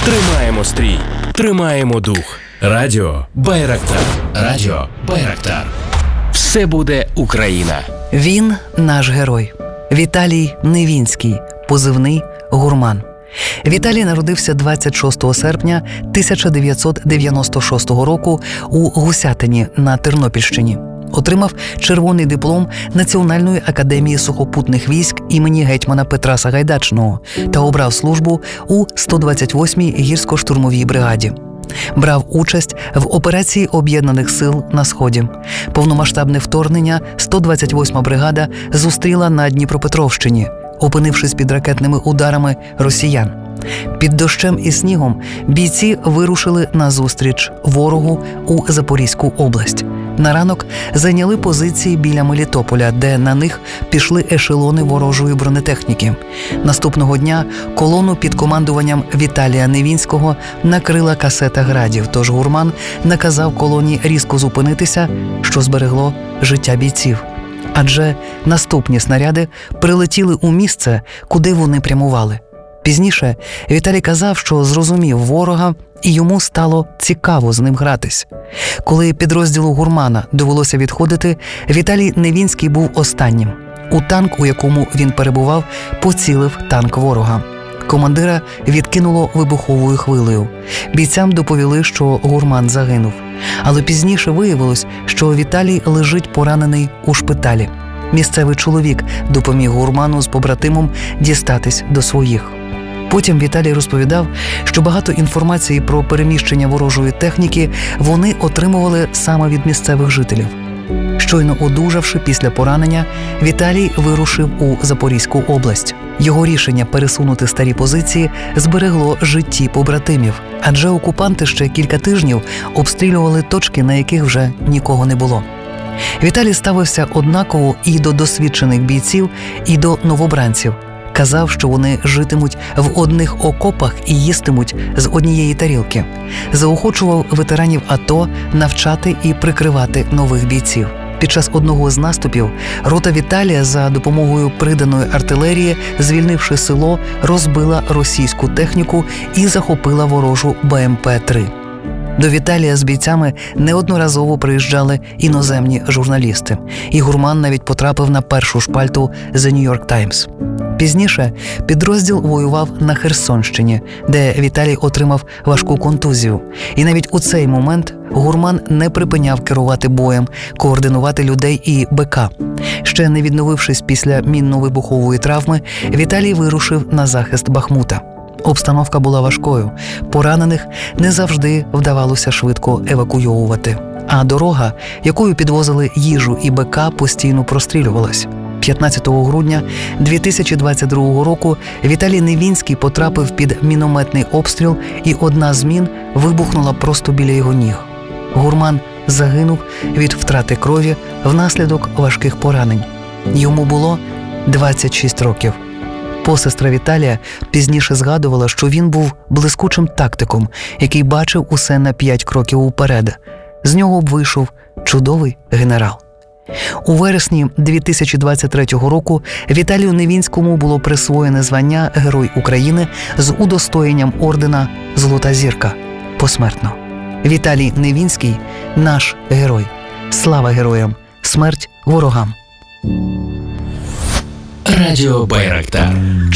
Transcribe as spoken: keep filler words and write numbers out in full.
Тримаємо стрій, тримаємо дух. Радіо Байрактар. Радіо Байрактар. Все буде Україна. Він наш герой. Віталій Невінський, позивний «Гурман». Віталій народився двадцять шостого серпня тисяча дев'ятсот дев'яносто шостого року у Гусятині на Тернопільщині. Отримав червоний диплом Національної академії сухопутних військ імені гетьмана Петра Сагайдачного та обрав службу у сто двадцять восьмій гірсько-штурмовій бригаді. Брав участь в операції Об'єднаних сил на Сході. Повномасштабне вторгнення сто двадцять восьма бригада зустріла на Дніпропетровщині, опинившись під ракетними ударами росіян. Під дощем і снігом бійці вирушили назустріч ворогу у Запорізьку область. На ранок зайняли позиції біля Мелітополя, де на них пішли ешелони ворожої бронетехніки. Наступного дня колону під командуванням Віталія Невінського накрила касета градів, тож Гурман наказав колоні різко зупинитися, що зберегло життя бійців. Адже наступні снаряди прилетіли у місце, куди вони прямували. Пізніше Віталій казав, що зрозумів ворога, і йому стало цікаво з ним гратись. Коли підрозділу Гурмана довелося відходити, Віталій Невінський був останнім. У танк, у якому він перебував, поцілив танк ворога. Командира відкинуло вибуховою хвилею. Бійцям доповіли, що Гурман загинув. Але пізніше виявилось, що Віталій лежить поранений у шпиталі. Місцевий чоловік допоміг Гурману з побратимом дістатись до своїх. Потім Віталій розповідав, що багато інформації про переміщення ворожої техніки вони отримували саме від місцевих жителів. Щойно одужавши після поранення, Віталій вирушив у Запорізьку область. Його рішення пересунути старі позиції зберегло житті побратимів, адже окупанти ще кілька тижнів обстрілювали точки, на яких вже нікого не було. Віталій ставився однаково і до досвідчених бійців, і до новобранців. Казав, що вони житимуть в одних окопах і їстимуть з однієї тарілки. Заохочував ветеранів АТО навчати і прикривати нових бійців. Під час одного з наступів рота Віталія за допомогою приданої артилерії, звільнивши село, розбила російську техніку і захопила ворожу Бе Ем Пе три. До Віталія з бійцями неодноразово приїжджали іноземні журналісти. І Гурман навіть потрапив на першу шпальту The New York Times. Пізніше підрозділ воював на Херсонщині, де Віталій отримав важку контузію. І навіть у цей момент Гурман не припиняв керувати боєм, координувати людей і БК. Ще не відновившись після мінно-вибухової травми, Віталій вирушив на захист Бахмута. Обстановка була важкою, поранених не завжди вдавалося швидко евакуйовувати. А дорога, якою підвозили їжу і БК, постійно прострілювалась. п'ятнадцятого грудня дві тисячі двадцять другого року Віталій Невінський потрапив під мінометний обстріл, і одна з мін вибухнула просто біля його ніг. Гурман загинув від втрати крові внаслідок важких поранень. Йому було двадцять шість років. Посестра Віталія пізніше згадувала, що він був блискучим тактиком, який бачив усе на п'ять кроків уперед. З нього б вийшов чудовий генерал. У вересні дві тисячі двадцять третього року Віталію Невінському було присвоєне звання Герой України з удостоєнням ордена «Золота зірка» посмертно. Віталій Невінський – наш герой. Слава героям! Смерть ворогам! Радіо Байрактар.